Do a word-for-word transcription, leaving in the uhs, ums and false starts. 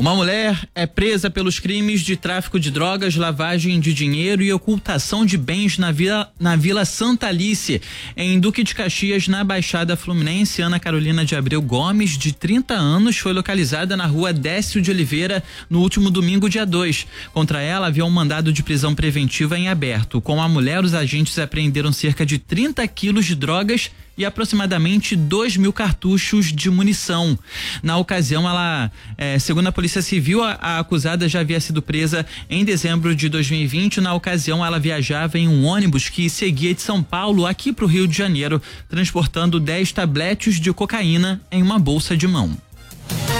Uma mulher é presa pelos crimes de tráfico de drogas, lavagem de dinheiro e ocultação de bens na Vila, na Vila Santa Alice, em Duque de Caxias, na Baixada Fluminense. Ana Carolina de Abreu Gomes, de trinta anos, foi localizada na rua Décio de Oliveira no último domingo, dia dois. Contra ela havia um mandado de prisão preventiva em aberto. Com a mulher, os agentes apreenderam cerca de trinta quilos de drogas e aproximadamente dois mil cartuchos de munição. Na ocasião, ela, é, segundo a Polícia Civil, a, a acusada já havia sido presa em dezembro de dois mil e vinte. Na ocasião, ela viajava em um ônibus que seguia de São Paulo aqui para o Rio de Janeiro, transportando dez tabletes de cocaína em uma bolsa de mão.